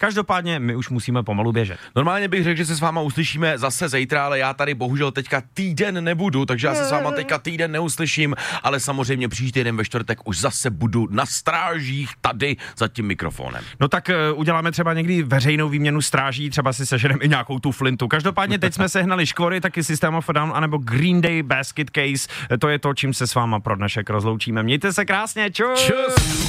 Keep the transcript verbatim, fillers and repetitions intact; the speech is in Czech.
Každopádně my už musíme pomalu běžet. Normálně bych řekl, že se s váma uslyšíme zase zítra, ale já tady bohužel teďka týden nebudu, takže já se s váma teďka týden neuslyším, ale samozřejmě příští týden ve čtvrtek už zase budu na strážích tady za tím mikrofonem. No tak uh, uděláme třeba někdy veřejnou výměnu stráží, třeba si seženeme i nějakou tu flintu. Každopádně teď jsme sehnali Škvory, taky System of a Down, anebo Green Day Basket Case. To je to, čím se s váma pro dnešek rozloučíme. Mějte se krásně, čus! Čus!